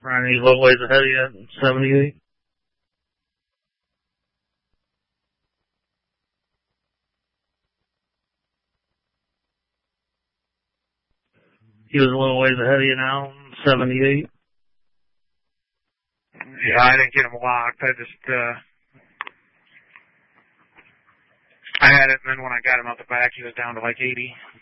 Ryan, he's a little ways ahead of you at 78. He was a little ways ahead of you now, 78. Yeah, I didn't get him locked. I just, I had it, and then when I got him out the back, he was down to like 80.